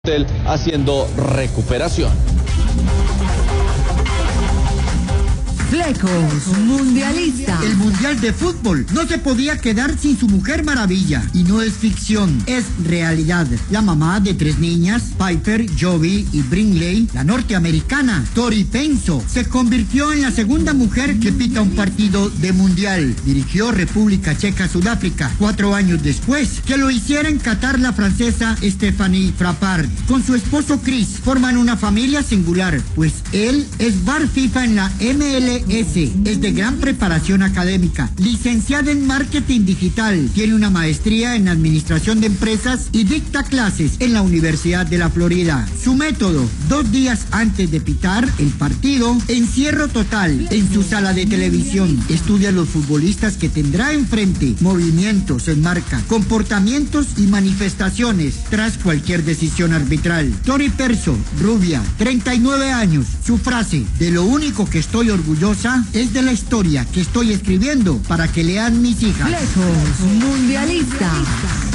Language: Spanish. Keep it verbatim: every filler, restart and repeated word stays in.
haciendo recuperación. Flecos Mundialista. El Mundial de Fútbol no se podía quedar sin su Mujer Maravilla. Y no es ficción, es realidad. La mamá de tres niñas, Piper, Jovi y Brinley, la norteamericana Tori Penso, se convirtió en la segunda mujer que pita un partido de Mundial. Dirigió República Checa-Sudáfrica cuatro años después que lo hiciera en Qatar la francesa Stephanie Frappart. Con su esposo Chris forman una familia singular, pues él es bar FIFA en la M L S, es de gran preparación académica, licenciada en marketing digital, tiene una maestría en administración de empresas y dicta clases en la Universidad de la Florida. Su método: dos días antes de pitar el partido, encierro total en su sala de televisión, estudia a los futbolistas que tendrá enfrente, movimientos, enmarca, comportamientos y manifestaciones tras cualquier decisión arbitral. Tori Penso, rubia, treinta y nueve años, su frase: de lo único que estoy orgullosa es de la historia que estoy escribiendo para que lean mis hijas. Flecos Mundialista.